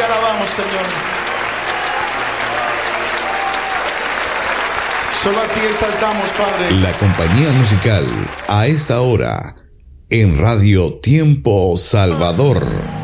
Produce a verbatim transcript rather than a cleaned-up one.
te alabamos, Señor. Solo a ti exaltamos, Padre. La compañía musical a esta hora en Radio Tiempo Salvador.